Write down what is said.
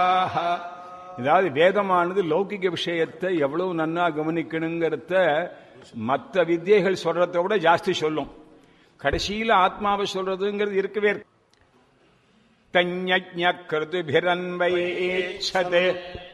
அதாவது வேதமானது லௌகிக விஷயத்தை எவ்வளவு நன்னா கவனிக்கணுங்கிறத மற்ற வித்தியைகள் சொல்றதை விட ஜாஸ்தி சொல்லும். கடைசியில ஆத்மாவை சொல்றதுங்கிறது இருக்கவே தஞ்ஞ கிருதுபிரன்வைச்சதே